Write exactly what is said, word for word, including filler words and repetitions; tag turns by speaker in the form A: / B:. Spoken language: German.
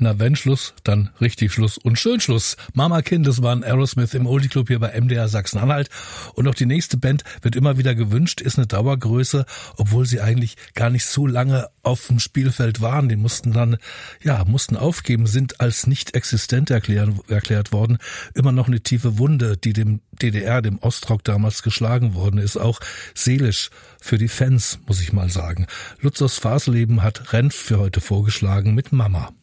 A: Na, wenn Schluss, dann richtig Schluss und schön Schluss. Mama Kind, das waren Aerosmith im Oldie Club hier bei M D R Sachsen-Anhalt. Und auch die nächste Band wird immer wieder gewünscht, ist eine Dauergröße, obwohl sie eigentlich gar nicht so lange auf dem Spielfeld waren. Die mussten dann, ja, mussten aufgeben, sind als nicht existent erklären, erklärt worden. Immer noch eine tiefe Wunde, die dem D D R, dem Ostrock damals geschlagen worden ist. Auch seelisch für die Fans, muss ich mal sagen. Lutzers Fasleben hat Renf für heute vorgeschlagen mit Mama.